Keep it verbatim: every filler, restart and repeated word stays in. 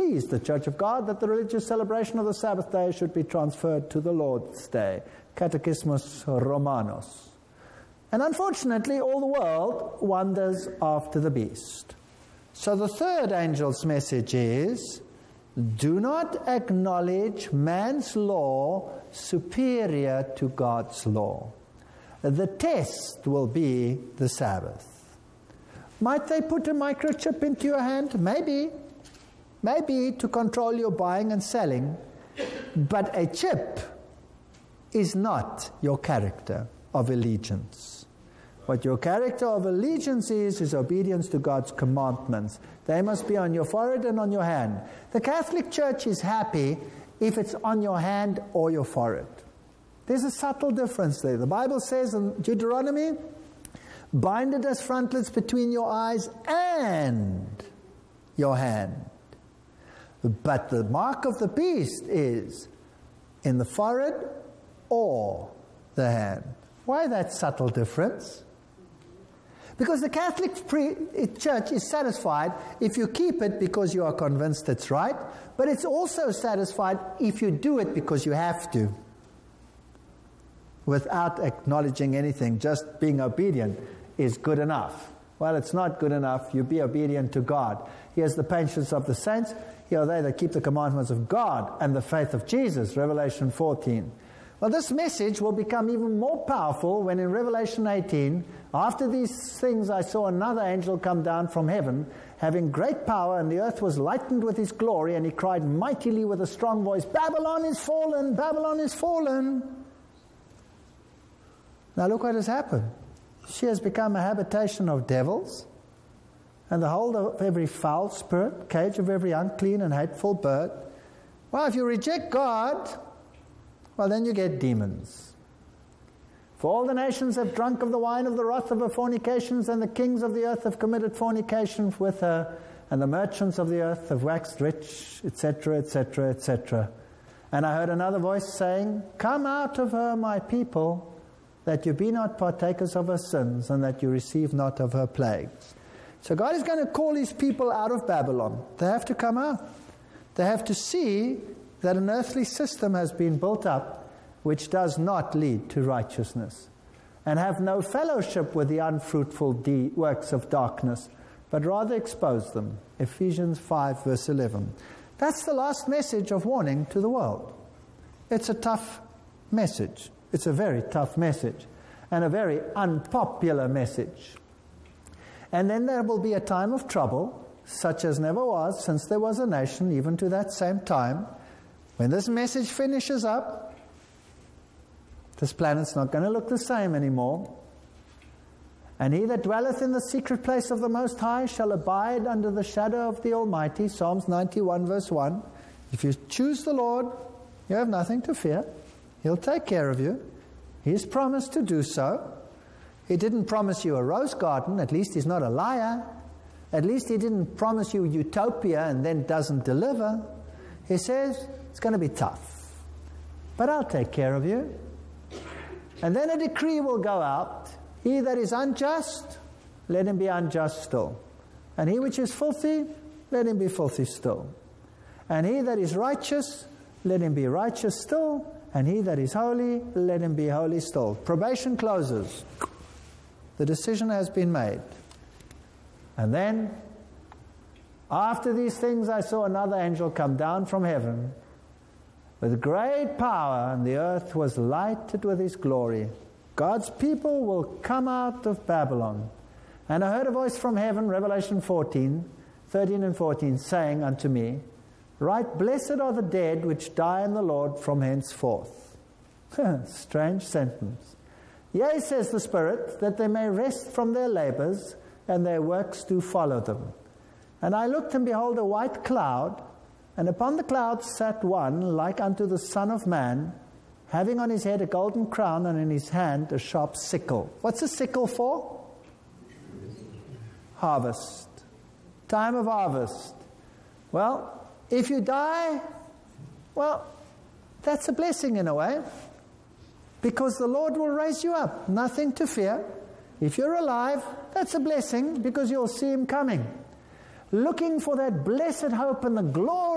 pleased, the Church of God, that the religious celebration of the Sabbath day should be transferred to the Lord's day. Catechismus Romanos. And unfortunately, all the world wanders after the beast. So the third angel's message is, do not acknowledge man's law superior to God's law. The test will be the Sabbath. Might they put a microchip into your hand? Maybe. Maybe to control your buying and selling. But a chip is not your character of allegiance. What your character of allegiance is, is obedience to God's commandments. They must be on your forehead and on your hand. The Catholic Church is happy if it's on your hand or your forehead. There's a subtle difference there. The Bible says in Deuteronomy, bind it as frontlets between your eyes and your hand. But the mark of the beast is in the forehead or the hand. Why that subtle difference? Because the Catholic pre Church is satisfied if you keep it because you are convinced it's right, but it's also satisfied if you do it because you have to, without acknowledging anything. Just being obedient is good enough. Well, it's not good enough. You be obedient to God. Here's the patience of the saints. Here are they that keep the commandments of God and the faith of Jesus, Revelation fourteen. Well, this message will become even more powerful when in Revelation eighteen, after these things I saw another angel come down from heaven, having great power, and the earth was lightened with his glory, and he cried mightily with a strong voice, Babylon is fallen, Babylon is fallen. Now look what has happened. She has become a habitation of devils, and the hold of every foul spirit, cage of every unclean and hateful bird. Well, if you reject God, well, then you get demons. For all the nations have drunk of the wine of the wrath of her fornications, and the kings of the earth have committed fornications with her, and the merchants of the earth have waxed rich, et cetera, et cetera, et cetera. And I heard another voice saying, come out of her, my people, that you be not partakers of her sins, and that you receive not of her plagues. So God is going to call his people out of Babylon. They have to come out. They have to see that an earthly system has been built up which does not lead to righteousness, and have no fellowship with the unfruitful de- works of darkness, but rather expose them. Ephesians five verse eleven. That's the last message of warning to the world. It's a tough message. It's a very tough message, and a very unpopular message. And then there will be a time of trouble, such as never was since there was a nation, even to that same time. When this message finishes up, this planet's not going to look the same anymore. And he that dwelleth in the secret place of the Most High shall abide under the shadow of the Almighty. Psalms ninety-one verse one. If you choose the Lord, you have nothing to fear. He'll take care of you. He's promised to do so. He didn't promise you a rose garden. At least he's not a liar. At least he didn't promise you utopia and then doesn't deliver. He says, it's going to be tough, but I'll take care of you. And then a decree will go out. He that is unjust, let him be unjust still. And he which is filthy, let him be filthy still. And he that is righteous, let him be righteous still. And he that is holy, let him be holy still. Probation closes. The decision has been made. And then, after these things, I saw another angel come down from heaven with great power, and the earth was lighted with his glory. God's people will come out of Babylon. And I heard a voice from heaven, Revelation fourteen, thirteen and fourteen, saying unto me, write, blessed are the dead which die in the Lord from henceforth. Strange sentence. Yea, says the Spirit, that they may rest from their labors, and their works do follow them. And I looked, and behold, a white cloud, and upon the cloud sat one like unto the Son of Man, having on his head a golden crown, and in his hand a sharp sickle. What's a sickle for? Harvest. Time of harvest. Well, if you die, well, that's a blessing in a way, because the Lord will raise you up. Nothing to fear. If you're alive, that's a blessing, because you'll see him coming. Looking for that blessed hope and the glory